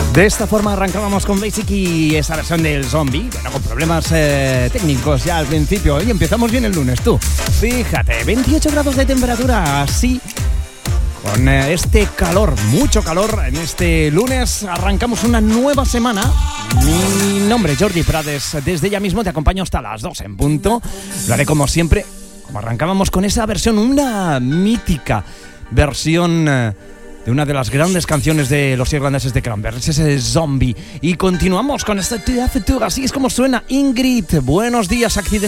De esta forma arrancábamos con Basic y esa versión del Zombie, bueno, con problemas técnicos ya al principio. Y empezamos bien el lunes, tú. Fíjate, 28 grados de temperatura, así, con este calor, mucho calor. En este lunes arrancamos una nueva semana. Mi nombre es Jordi Prades, desde ya mismo te acompaño hasta las 2 en punto. Lo haré como siempre, como arrancábamos con esa versión, una mítica versión de una de las grandes canciones de los irlandeses de Cranberries, ese Zombie. Y continuamos con este Future, así es como suena Ingrid. Buenos días, accidentes.